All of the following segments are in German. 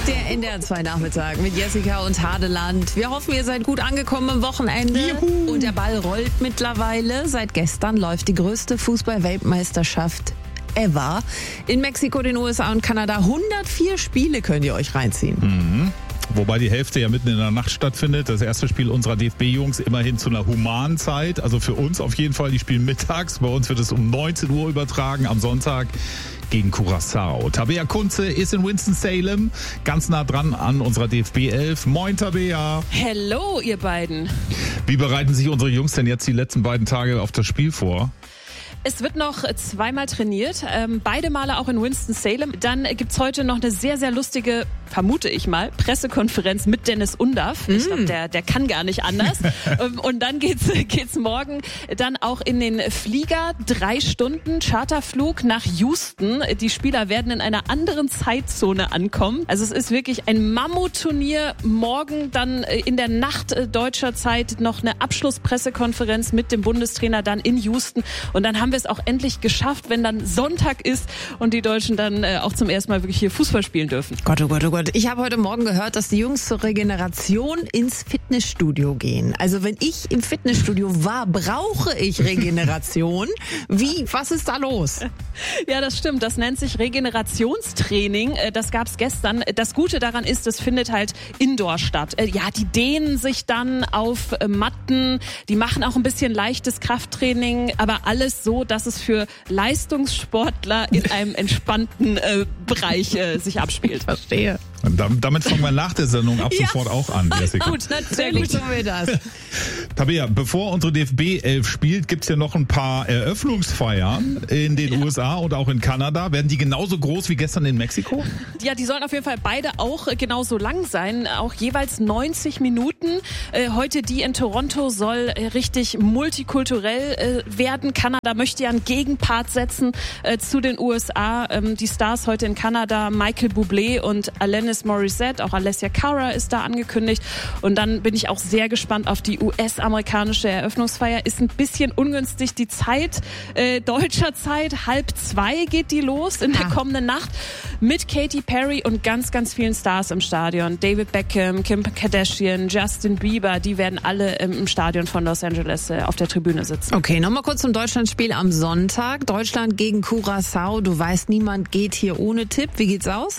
Der NDR 2 Nachmittag mit Jessica und Hadeland. Wir hoffen, ihr seid gut angekommen am Wochenende. Juhu. Und der Ball rollt mittlerweile. Seit gestern läuft die größte Fußball-Weltmeisterschaft ever in Mexiko, den USA und Kanada. 104 Spiele könnt ihr euch reinziehen. Mhm. Wobei die Hälfte ja mitten in der Nacht stattfindet. Das erste Spiel unserer DFB-Jungs immerhin zu einer humanen Zeit. Also für uns auf jeden Fall, die spielen mittags. Bei uns wird es um 19 Uhr übertragen am Sonntag gegen Curaçao. Tabea Kunze ist in Winston-Salem, ganz nah dran an unserer DFB 11. Moin Tabea. Hello, ihr beiden. Wie bereiten sich unsere Jungs denn jetzt die letzten beiden Tage auf das Spiel vor? Es wird noch zweimal trainiert, beide Male auch in Winston-Salem. Dann gibt's heute noch eine sehr, sehr lustige, vermute ich mal, Pressekonferenz mit Dennis Undaff. Ich glaube, der kann gar nicht anders. Und dann geht's morgen dann auch in den Flieger. 3 Stunden Charterflug nach Houston. Die Spieler werden in einer anderen Zeitzone ankommen. Also es ist wirklich ein Mammutturnier. Morgen dann in der Nacht deutscher Zeit noch eine Abschlusspressekonferenz mit dem Bundestrainer dann in Houston. Und dann haben wir es auch endlich geschafft, wenn dann Sonntag ist und die Deutschen dann auch zum ersten Mal wirklich hier Fußball spielen dürfen. Gott, oh Gott, oh Gott. Ich habe heute Morgen gehört, dass die Jungs zur Regeneration ins Fitnessstudio gehen. Also wenn ich im Fitnessstudio war, brauche ich Regeneration. Was ist da los? Ja, das stimmt. Das nennt sich Regenerationstraining. Das gab's gestern. Das Gute daran ist, es findet halt indoor statt. Ja, die dehnen sich dann auf Matten. Die machen auch ein bisschen leichtes Krafttraining, aber alles so, dass es für Leistungssportler in einem entspannten Bereich sich abspielt. Verstehe. Damit fangen wir nach der Sendung ab sofort auch an, Jessica. Gut, natürlich tun wir das. Tabea, bevor unsere DFB 11 spielt, gibt's ja noch ein paar Eröffnungsfeiern in den USA und auch in Kanada. Werden die genauso groß wie gestern in Mexiko? Ja, die sollen auf jeden Fall beide auch genauso lang sein, auch jeweils 90 Minuten. Heute die in Toronto soll richtig multikulturell werden. Kanada möchte ja einen Gegenpart setzen zu den USA. Die Stars heute in Kanada, Michael Bublé und Alanis Morissette, auch Alessia Cara ist da angekündigt. Und dann bin ich auch sehr gespannt auf die US-amerikanische Eröffnungsfeier. Ist ein bisschen ungünstig die Zeit, deutscher Zeit, 1:30 geht die los in der kommenden Nacht mit Katy Perry und ganz, ganz vielen Stars im Stadion. David Beckham, Kim Kardashian, Justin Bieber, die werden alle im Stadion von Los Angeles auf der Tribüne sitzen. Okay, nochmal kurz zum Deutschlandspiel am Sonntag. Deutschland gegen Curaçao. Du weißt, niemand geht hier ohne Tipp. Wie geht's aus?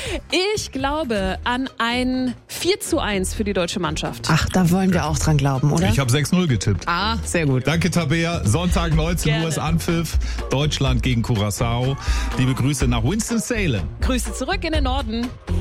Ich glaube an ein 4:1 für die deutsche Mannschaft. Ach, da wollen wir auch dran glauben, oder? Ich habe 6-0 getippt. Ah, sehr gut. Danke, Tabea. Sonntag 19 Uhr ist Anpfiff. Deutschland gegen Curaçao. Liebe Grüße nach Winston-Salem. Grüße zurück in den Norden.